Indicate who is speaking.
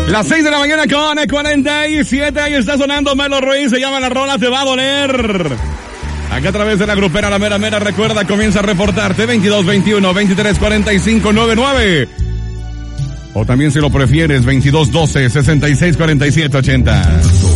Speaker 1: Las 6 de la mañana con 47, ahí está sonando Melo Ruiz, se llama La Rola Te Va a Doler. Acá a través de la grupera La Mera Mera, recuerda, comienza a reportarte 2221 23 45 99. O también si lo prefieres, 2212 66 47 80.